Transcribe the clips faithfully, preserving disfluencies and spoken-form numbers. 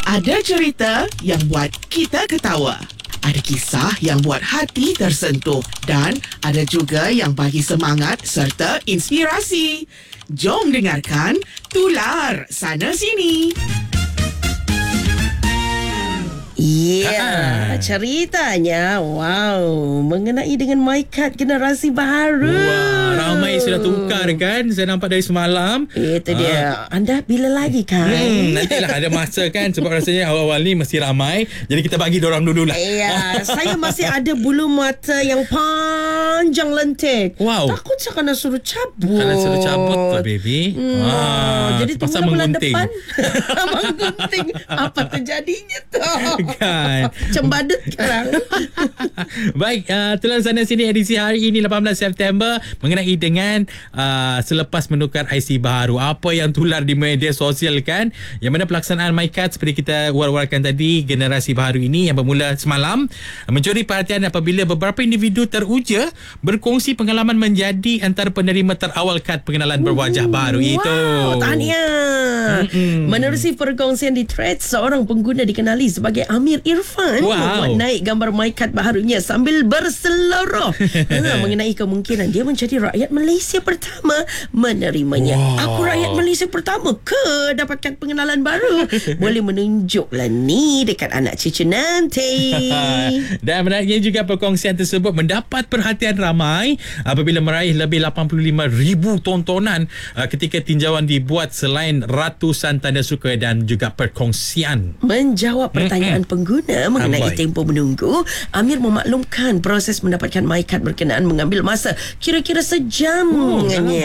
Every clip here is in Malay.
Ada cerita yang buat kita ketawa. Ada kisah yang buat hati tersentuh. Dan ada juga yang bagi semangat serta inspirasi. Jom dengarkan Tular Sana Sini. Ya, yeah, ceritanya wow mengenai dengan MyKad generasi baru. Wah, ramai sudah tukar kan. Saya nampak dari semalam. Itu dia. Ha. Anda bila lagi kan? Hmm, nantilah ada masa kan. Sebab rasanya awal-awal ni mesti ramai. Jadi kita bagi dorang dulu lah. Ya, saya masih ada bulu mata yang panjang lentik. Wow. Takut saya kena suruh cabut. Kena suruh cabut tu baby. Hmm, ah, jadi tunggu bulan depan. Menggunting. Apa terjadinya tu? Kan. Cembadut sekarang. Baik, uh, Tular Sana Sini edisi hari ini lapan belas September mengenai dengan uh, selepas menukar I C baru. Apa yang tular di media sosial kan? Yang mana pelaksanaan MyKad seperti kita war-warkan tadi, generasi baru ini yang bermula semalam mencuri perhatian apabila beberapa individu teruja berkongsi pengalaman menjadi antara penerima terawal kad pengenalan berwajah uh, baru wow, itu. Tahniah. Mm-mm. Menerusi perkongsian di thread, seorang pengguna dikenali sebagai Amir Irfan wow. membuat naik gambar MyKad baharunya sambil berseloroh ha, mengenai kemungkinan dia menjadi rakyat Malaysia pertama menerimanya. Wow. Aku rakyat Malaysia pertama ke dapatkan pengenalan baru? Boleh menunjuklah ni dekat anak cucu nanti. Dan menariknya juga perkongsian tersebut mendapat perhatian ramai apabila meraih lebih lapan puluh lima ribu tontonan ketika tinjauan dibuat selain ratusan tanda suka dan juga perkongsian. Menjawab pertanyaan Mm-mm. pengguna mengenai Amboi. tempoh menunggu, Amir memaklumkan proses mendapatkan MyKad berkenaan mengambil masa kira-kira sejam. Oh,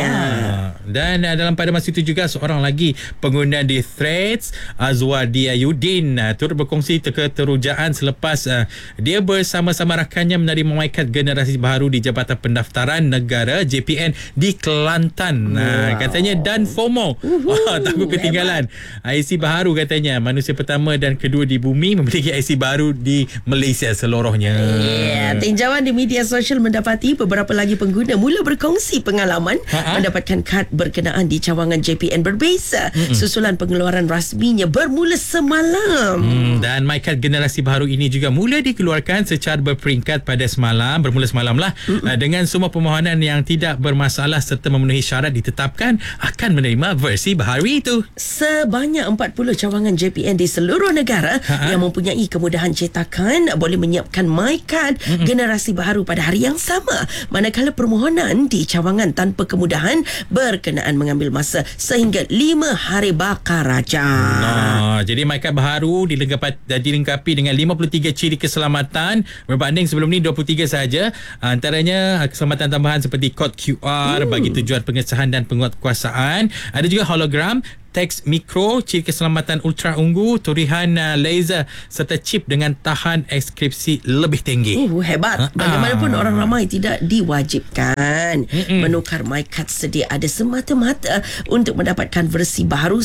ya. Dan uh, dalam pada masa itu juga seorang lagi pengguna di Threads, Azwadi Ayudin, uh, turut berkongsi keterujaan selepas uh, dia bersama-sama rakannya menerima MyKad generasi baru di Jabatan Pendaftaran Negara J P N di Kelantan. Wow. Uh, katanya dan FOMO. Uh-huh. Takut ketinggalan. I C baru katanya. Manusia pertama dan kedua di bumi memiliki I C baru di Malaysia seluruhnya. Yeah, tinjauan di media sosial mendapati beberapa lagi pengguna mula berkongsi pengalaman Ha-ha. mendapatkan kad berkenaan di cawangan J P N berbeza Mm-mm. susulan pengeluaran rasminya bermula semalam. Hmm, dan MyKad generasi baru ini juga mula dikeluarkan secara berperingkat pada semalam, bermula semalam lah, uh, dengan semua permohonan yang tidak bermasalah serta memenuhi syarat ditetapkan akan menerima versi baharu itu. Sebanyak empat puluh cawangan J P N di seluruh negara Ha-ha. yang mempunyai kemudahan cetakan boleh menyiapkan MyKad Mm-mm. generasi baru pada hari yang sama, manakala permohonan di cawangan tanpa kemudahan berkenaan mengambil masa sehingga lima hari bakar raja. Nah, jadi MyKad baharu dilengkapi, dilengkapi dengan lima puluh tiga ciri keselamatan berbanding sebelum ni dua puluh tiga sahaja. Antaranya keselamatan tambahan seperti kod Q R hmm. bagi tujuan pengesahan dan penguatkuasaan. Ada juga hologram, teks mikro, ciri keselamatan ultra ungu, turihan uh, laser serta chip dengan tahan ekskripsi lebih tinggi. Uh, hebat. Bagaimanapun ah. orang ramai tidak diwajibkan Mm-mm. menukar MyKad sedia ada semata-mata untuk mendapatkan versi baru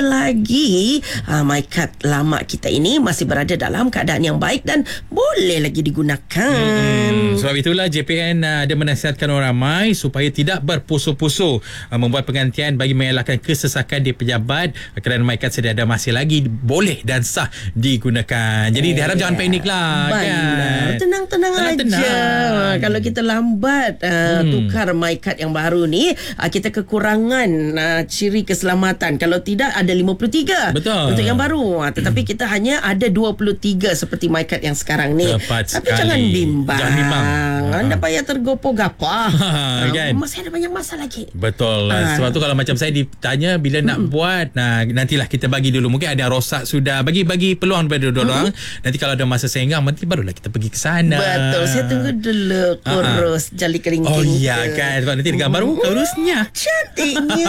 selagi uh, MyKad lama kita ini masih berada dalam keadaan yang baik dan boleh lagi digunakan. Hmm, sebab itulah J P N uh, ada menasihatkan orang ramai supaya tidak berpusu-pusu uh, membuat penggantian bagi mengelakkan kesesakan di pejabat kerana MyKad sedia ada masih lagi boleh dan sah digunakan. Jadi eh, diharap jangan panik lah. Benar. Kan? Tenang-tenang ah, aja. Tenang. Kalau kita lambat uh, hmm. tukar MyKad yang baru ni, uh, kita kekurangan uh, ciri keselamatan. Kalau tidak ada lima puluh tiga Betul. untuk yang baru. Uh, tetapi hmm. kita hanya ada dua puluh tiga seperti MyKad yang sekarang ni. Tepat Tapi sekali. jangan bimbang. Jangan bimbang. Anda payah tergopoh-gapah. uh, kan? Masih ada banyak masa lagi. Betul. Uh. Sebab tu kalau macam saya ditanya bila nak hmm. buat, nah nantilah kita bagi dulu, mungkin ada rosak sudah, bagi bagi peluang kepada orang. Hmm. Nanti kalau ada masa senggang nanti barulah kita pergi ke sana. Betul. Saya tunggu dulu kurus uh-huh. jali kelingking. Oh iya kan, sebab nanti dengan baru kurusnya cantiknya.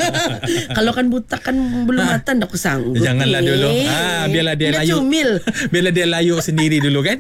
Kalau kan buta kan belum matang dah aku sanggup. Janganlah ni. Dulu. Ah, biarlah dia Dah layu. Cumil. Biarlah dia layu sendiri dulu kan.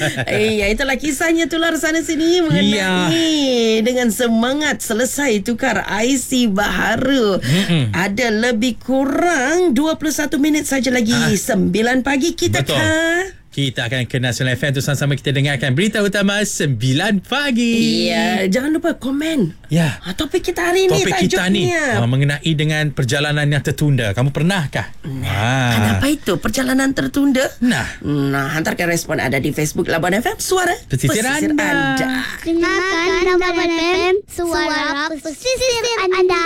Eh, ya itulah kisahnya Tular Sana Sini mengenai ya. dengan semangat selesai tukar I C baharu. Mm-mm. Ada lebih kurang dua puluh satu minit saja lagi. Ah. sembilan pagi kita Betul. kah? Kita akan ke Nasional F M tu sama-sama kita dengarkan berita utama sembilan pagi. Ya, jangan lupa komen. Ya. Ha, topik kita hari ni Topik kita ni uh, mengenai dengan perjalanan yang tertunda. Kamu pernahkah? Nah, Ah. apa itu perjalanan tertunda? Nah. Nah, hantarkan respon ada di Facebook Labuan F M, suara Pesisir anda. Dengarkan Labuan F M, suara pesisir anda.